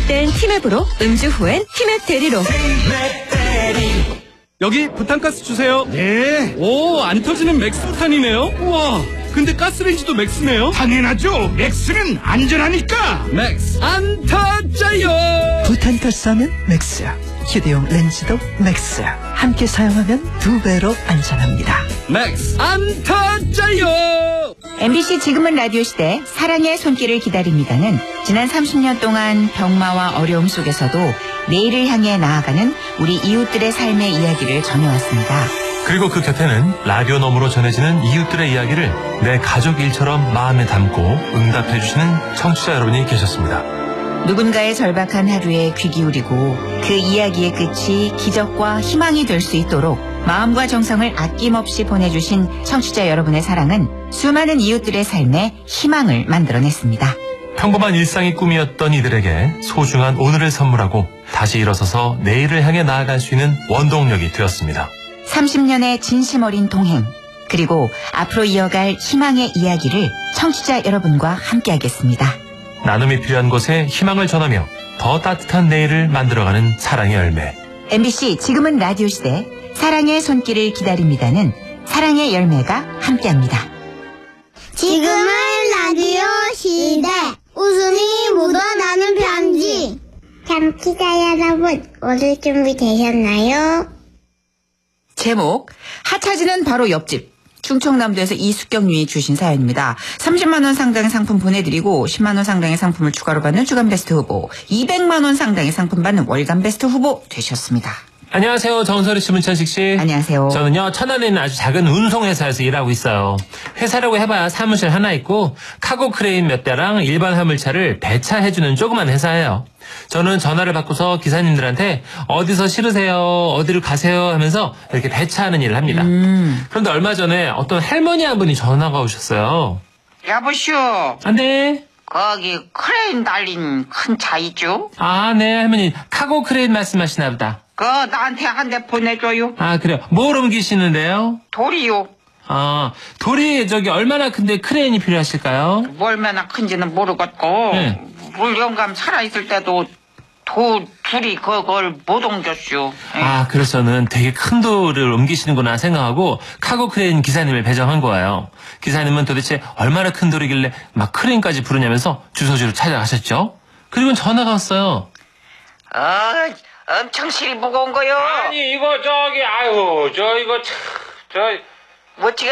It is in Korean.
할 땐 티맵으로, 음주 후엔 티맵 대리로. 여기 부탄가스 주세요. 네. 오, 안 터지는 맥스 부탄이네요. 우와, 근데 가스레인지도 맥스네요. 당연하죠. 맥스는 안전하니까. 맥스 안 터져요. 부탄가스 하면 맥스야. 휴대용 렌즈도 맥스야. 함께 사용하면 2배로 안전합니다. 맥스 안 터져요. MBC 지금은 라디오 시대 사랑의 손길을 기다립니다는 지난 30년 동안 병마와 어려움 속에서도 내일을 향해 나아가는 우리 이웃들의 삶의 이야기를 전해왔습니다. 그리고 그 곁에는 라디오 너머로 전해지는 이웃들의 이야기를 내 가족 일처럼 마음에 담고 응답해주시는 청취자 여러분이 계셨습니다. 누군가의 절박한 하루에 귀 기울이고 그 이야기의 끝이 기적과 희망이 될 수 있도록 마음과 정성을 아낌없이 보내주신 청취자 여러분의 사랑은 수많은 이웃들의 삶에 희망을 만들어냈습니다. 평범한 일상이 꿈이었던 이들에게 소중한 오늘을 선물하고 다시 일어서서 내일을 향해 나아갈 수 있는 원동력이 되었습니다. 30년의 진심 어린 동행, 그리고 앞으로 이어갈 희망의 이야기를 청취자 여러분과 함께하겠습니다. 나눔이 필요한 곳에 희망을 전하며 더 따뜻한 내일을 만들어가는 사랑의 열매. MBC 지금은 라디오 시대 사랑의 손길을 기다립니다는 사랑의 열매가 함께합니다. 지금은 라디오 시대 웃음이 묻어나는 편지. 청취자 여러분, 오늘 준비되셨나요? 제목 하차지는 바로 옆집. 충청남도에서 이숙경님이 주신 사연입니다. 30만 원 상당의 상품 보내드리고 10만 원 상당의 상품을 추가로 받는 주간베스트 후보, 200만 원 상당의 상품 받는 월간베스트 후보 되셨습니다. 안녕하세요. 정설희 씨, 문천식 씨. 안녕하세요. 저는요, 천안에 있는 아주 작은 운송회사에서 일하고 있어요. 회사라고 해봐야 사무실 하나 있고 카고 크레인 몇 대랑 일반 화물차를 배차해주는 조그만 회사예요. 저는 전화를 받고서 기사님들한테 어디서 실으세요, 어디로 가세요 하면서 이렇게 배차하는 일을 합니다. 그런데 얼마 전에 어떤 할머니 한 분이 전화가 오셨어요. 여보시오. 아, 네. 거기 크레인 달린 큰 차 있죠? 아, 네, 할머니. 카고 크레인 말씀하시나 보다. 그거 나한테 한 대 보내줘요. 아, 그래요. 뭘 옮기시는데요? 돌이요. 아, 돌이 얼마나 큰데 크레인이 필요하실까요? 얼마나 큰지는 모르겠고 네. 물 영감 살아있을 때도 둘이 그걸 못 옮겼슈. 아, 그래서 저는 되게 큰 돌을 옮기시는구나 생각하고 카고 크레인 기사님을 배정한 거예요. 기사님은 도대체 얼마나 큰 돌이길래 막 크레인까지 부르냐면서 주소지로 찾아가셨죠. 그리고 전화가 왔어요. 엄청 실이 무거운 거요. 아니 이거 아유 이거 멋지게